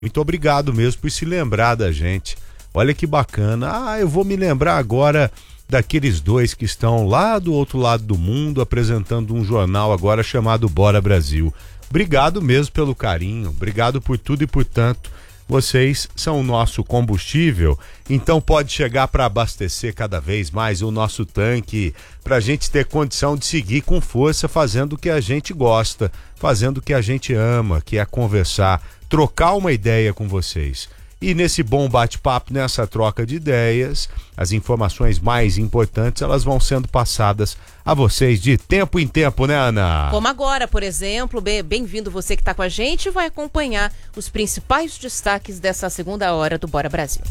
Muito obrigado mesmo por se lembrar da gente. Olha que bacana. Eu vou me lembrar agora daqueles dois que estão lá do outro lado do mundo apresentando um jornal agora chamado Bora Brasil. Obrigado mesmo pelo carinho, obrigado por tudo e por tanto. Vocês são o nosso combustível, então pode chegar para abastecer cada vez mais o nosso tanque, para a gente ter condição de seguir com força fazendo o que a gente gosta, fazendo o que a gente ama, que é conversar, trocar uma ideia com vocês. E nesse bom bate-papo, nessa troca de ideias, as informações mais importantes, elas vão sendo passadas a vocês de tempo em tempo, né, Ana? Como agora, por exemplo, bem-vindo você que está com a gente e vai acompanhar os principais destaques dessa segunda hora do Bora Brasil.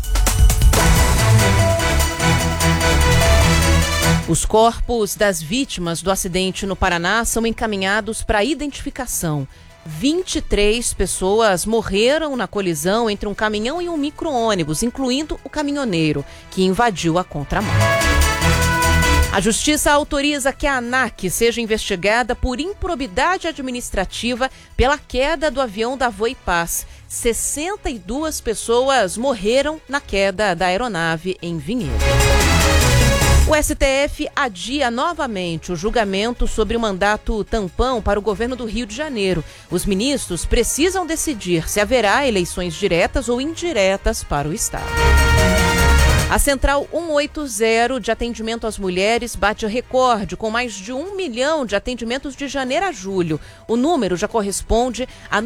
Os corpos das vítimas do acidente no Paraná são encaminhados para identificação. 23 pessoas morreram na colisão entre um caminhão e um micro-ônibus, incluindo o caminhoneiro, que invadiu a contramão. A Justiça autoriza que a ANAC seja investigada por improbidade administrativa pela queda do avião da Voipaz. 62 pessoas morreram na queda da aeronave em Vinhedo. O STF adia novamente o julgamento sobre o mandato tampão para o governo do Rio de Janeiro. Os ministros precisam decidir se haverá eleições diretas ou indiretas para o estado. A Central 180 de atendimento às mulheres bate recorde com mais de 1 milhão de atendimentos de janeiro a julho. O número já corresponde a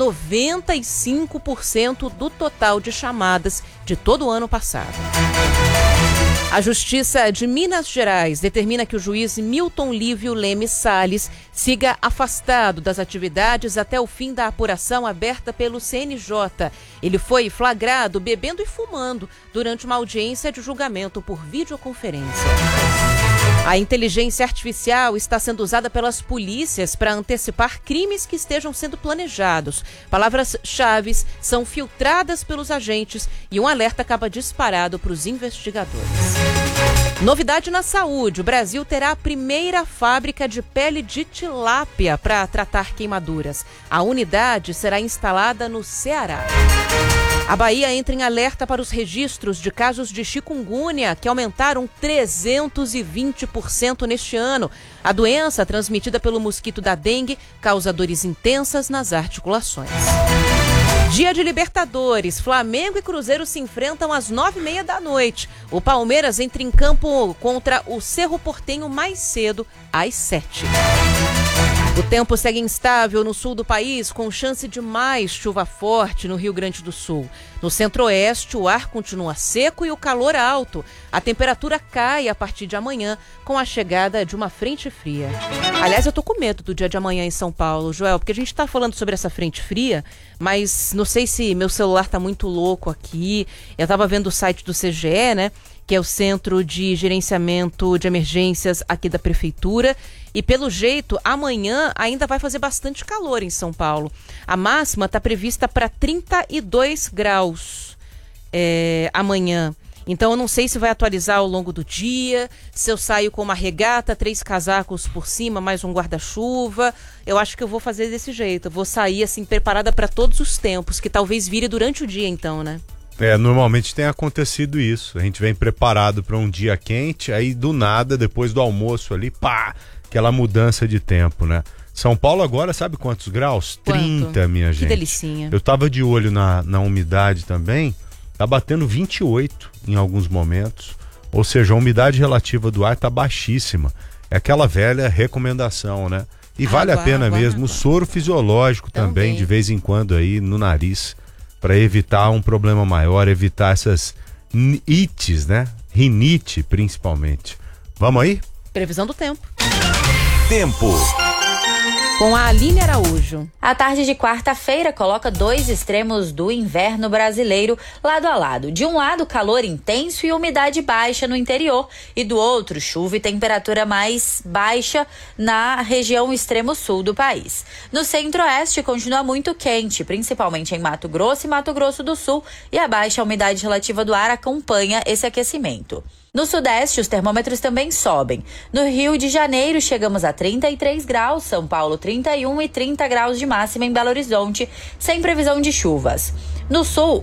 95% do total de chamadas de todo o ano passado. A Justiça de Minas Gerais determina que o juiz Milton Lívio Leme Salles siga afastado das atividades até o fim da apuração aberta pelo CNJ. Ele foi flagrado bebendo e fumando durante uma audiência de julgamento por videoconferência. A inteligência artificial está sendo usada pelas polícias para antecipar crimes que estejam sendo planejados. Palavras-chave são filtradas pelos agentes e um alerta acaba disparado para os investigadores. Novidade na saúde: o Brasil terá a primeira fábrica de pele de tilápia para tratar queimaduras. A unidade será instalada no Ceará. A Bahia entra em alerta para os registros de casos de chikungunya, que aumentaram 320% neste ano. A doença, transmitida pelo mosquito da dengue, causa dores intensas nas articulações. Dia de Libertadores, Flamengo e Cruzeiro se enfrentam às 9h30 da noite. O Palmeiras entra em campo contra o Cerro Porteño mais cedo, às 7h. O tempo segue instável no sul do país, com chance de mais chuva forte no Rio Grande do Sul. No centro-oeste, o ar continua seco e o calor alto. A temperatura cai a partir de amanhã, com a chegada de uma frente fria. Aliás, eu tô com medo do dia de amanhã em São Paulo, Joel, porque a gente tá falando sobre essa frente fria, mas não sei se meu celular tá muito louco aqui. Eu tava vendo o site do CGE, né, que é o Centro de Gerenciamento de Emergências aqui da Prefeitura. E pelo jeito, amanhã ainda vai fazer bastante calor em São Paulo. A máxima está prevista para 32 graus amanhã. Então eu não sei se vai atualizar ao longo do dia, se eu saio com uma regata, 3 casacos por cima, mais um guarda-chuva. Eu acho que eu vou fazer desse jeito. Eu vou sair assim preparada para todos os tempos, que talvez vire durante o dia então, né? Normalmente tem acontecido isso. A gente vem preparado para um dia quente, aí do nada, depois do almoço ali, pá! Aquela mudança de tempo, né? São Paulo agora, sabe quantos graus? Quanto? 30, minha gente. Que delicinha. Eu tava de olho na umidade também, tá batendo 28 em alguns momentos, ou seja, a umidade relativa do ar tá baixíssima. É aquela velha recomendação, né? E vale a pena mesmo, o soro fisiológico também, de vez em quando aí no nariz, para evitar um problema maior, evitar essas ites, né? Rinite, principalmente. Vamos aí? Previsão do tempo. Tempo. Com a Aline Araújo. A tarde de quarta-feira coloca 2 extremos do inverno brasileiro lado a lado. De um lado, calor intenso e umidade baixa no interior, e do outro, chuva e temperatura mais baixa na região extremo sul do país. No centro-oeste continua muito quente, principalmente em Mato Grosso e Mato Grosso do Sul, e a baixa umidade relativa do ar acompanha esse aquecimento. No sudeste, os termômetros também sobem. No Rio de Janeiro, chegamos a 33 graus, São Paulo 31 e 30 graus de máxima em Belo Horizonte, sem previsão de chuvas. No sul,